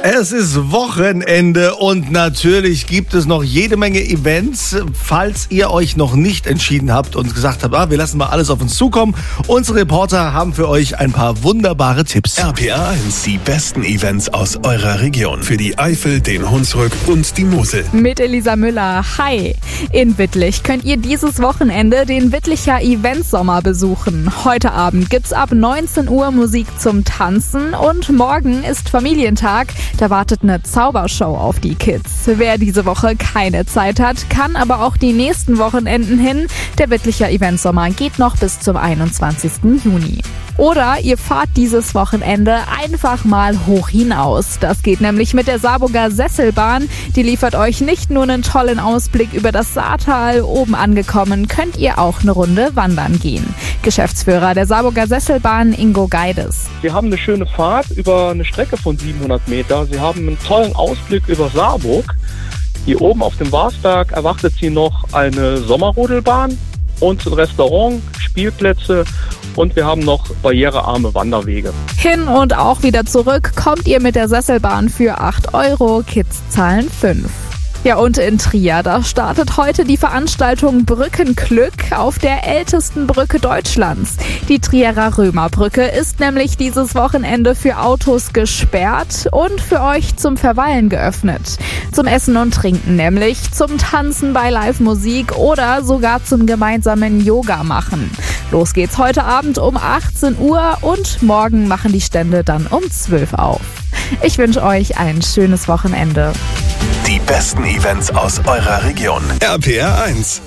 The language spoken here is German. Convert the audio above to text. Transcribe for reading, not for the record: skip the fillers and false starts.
Es ist Wochenende und natürlich gibt es noch jede Menge Events. Falls ihr euch noch nicht entschieden habt und gesagt habt, wir lassen mal alles auf uns zukommen, unsere Reporter haben für euch ein paar wunderbare Tipps. RPA 1, die besten Events aus eurer Region. Für die Eifel, den Hunsrück und die Mosel. Mit Elisa Müller. Hi! In Wittlich könnt ihr dieses Wochenende den Wittlicher Eventsommer besuchen. Heute Abend gibt's ab 19 Uhr Musik zum Tanzen und morgen ist Familientag. Da wartet eine Zaubershow auf die Kids. Wer diese Woche keine Zeit hat, kann aber auch die nächsten Wochenenden hin. Der Wittlicher Eventsommer geht noch bis zum 21. Juni. Oder ihr fahrt dieses Wochenende einfach mal hoch hinaus. Das geht nämlich mit der Saarburger Sesselbahn. Die liefert euch nicht nur einen tollen Ausblick über das Saartal. Oben angekommen könnt ihr auch eine Runde wandern gehen. Geschäftsführer der Saarburger Sesselbahn, Ingo Geides. Wir haben eine schöne Fahrt über eine Strecke von 700 Meter. Sie haben einen tollen Ausblick über Saarburg. Hier oben auf dem Warsberg erwartet Sie noch eine Sommerrodelbahn und ein Restaurant, Spielplätze und wir haben noch barrierearme Wanderwege. Hin und auch wieder zurück kommt ihr mit der Sesselbahn für 8 €, Kids zahlen 5. Ja, und in Trier, da startet heute die Veranstaltung Brückenglück auf der ältesten Brücke Deutschlands. Die Trierer Römerbrücke ist nämlich dieses Wochenende für Autos gesperrt und für euch zum Verweilen geöffnet. Zum Essen und Trinken nämlich, zum Tanzen bei Live-Musik oder sogar zum gemeinsamen Yoga machen. Los geht's heute Abend um 18 Uhr und morgen machen die Stände dann um 12 auf. Ich wünsche euch ein schönes Wochenende. Die besten Events aus eurer Region. RPA 1.